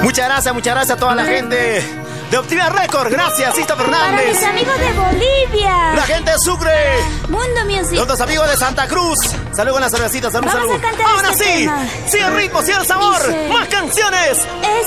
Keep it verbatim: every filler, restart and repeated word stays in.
Muchas gracias, muchas gracias a toda la gente de Optimia Record. Gracias, Sista Fernández. Para mis amigos de Bolivia. La gente de Sucre. Mundo Music. Los amigos de Santa Cruz. Salud con las cervecitas, salud, Vamos salud. a cantar Ahora este sí, tema. sí el ritmo, sí el sabor. Dice, más canciones. Es